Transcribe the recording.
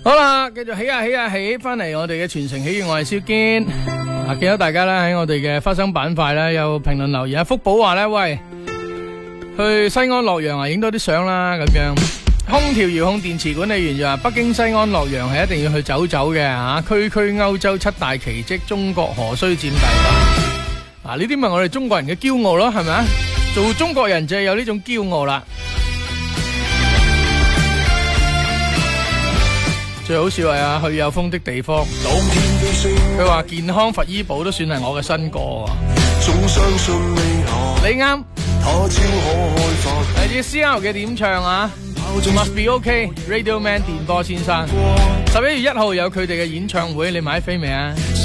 好啦，繼續起翻嚟我哋嘅全城喜悅，我係蕭堅。見到大家咧喺我哋嘅花生板塊咧有評論留言，福寶話咧，喂，去西安洛陽啊，影多啲相啦咁樣。空調遙控電池管理員就話，北京西安洛陽係一定要去走走嘅吓，區區歐洲7大奇蹟，中國何須佔大霸？呢啲咪我哋中國人嘅驕傲咯，係咪啊？做中國人就係有呢種驕傲啦。最好笑係啊，去有風的地方。佢話健康佛醫保都算係我嘅新歌啊。你啱。嚟自 CL 嘅點唱啊 ，Must Be OK，Radio Man 電波先生。11月1號有佢哋嘅演唱會，你買飛未啊？